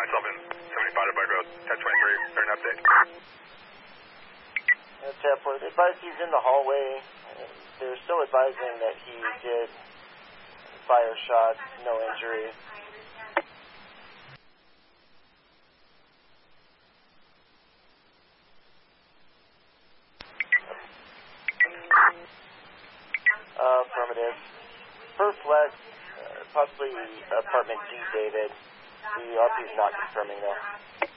myself in 75 by road, 1023, for an update. Tapler, they advise he's in the hallway. They're still advising that he did fire shots, no injury. Affirmative. Flex, possibly apartment D, David. The RP is not confirming though.